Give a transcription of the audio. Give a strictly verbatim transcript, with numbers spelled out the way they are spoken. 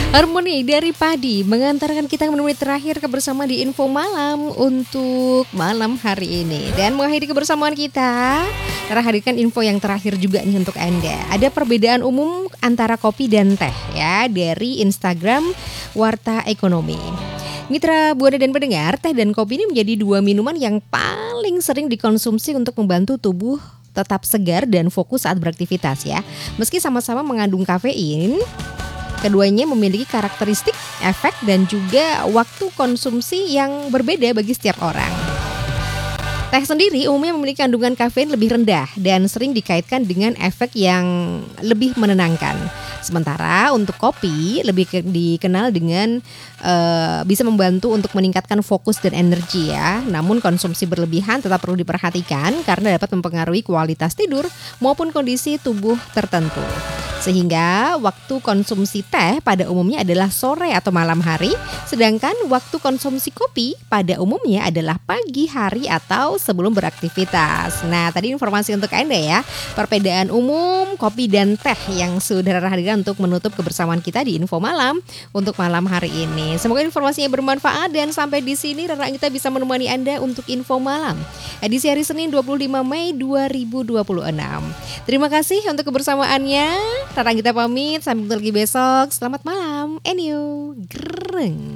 Harmoni dari Padi mengantarkan kita menit terakhir kebersamaan di Info Malam untuk malam hari ini. Dan mengakhiri kebersamaan kita, Rara hadirkan info yang terakhir juga nih untuk Anda. Ada perbedaan umum antara kopi dan teh ya dari Instagram Warta Ekonomi. Mitra Buana dan pendengar, teh dan kopi ini menjadi dua minuman yang paling sering dikonsumsi untuk membantu tubuh tetap segar dan fokus saat beraktivitas ya. Meski sama-sama mengandung kafein, keduanya memiliki karakteristik, efek, dan juga waktu konsumsi yang berbeda bagi setiap orang. Teh sendiri umumnya memiliki kandungan kafein lebih rendah dan sering dikaitkan dengan efek yang lebih menenangkan. Sementara untuk kopi lebih ke, dikenal dengan uh, bisa membantu untuk meningkatkan fokus dan energi ya. Namun konsumsi berlebihan tetap perlu diperhatikan karena dapat mempengaruhi kualitas tidur maupun kondisi tubuh tertentu. Sehingga waktu konsumsi teh pada umumnya adalah sore atau malam hari, sedangkan waktu konsumsi kopi pada umumnya adalah pagi hari atau sebelum beraktivitas. Nah, tadi informasi untuk Anda ya, perbedaan umum kopi dan teh yang sudah Rara hadirkan untuk menutup kebersamaan kita di Info Malam untuk malam hari ini. Semoga informasinya bermanfaat dan sampai di sini Rara kita bisa menemani Anda untuk Info Malam edisi hari Senin dua puluh lima Mei dua ribu dua puluh enam. Terima kasih untuk kebersamaannya. Rara kita pamit, sampai ketemu lagi besok. Selamat malam. Enyo. Greng.